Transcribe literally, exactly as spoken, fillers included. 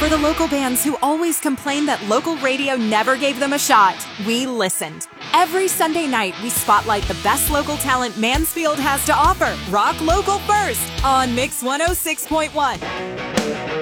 For the local bands who always complain that local radio never gave them a shot, we listened. Every Sunday night, we spotlight the best local talent Mansfield has to offer. Rock local first on Mix one oh six point one.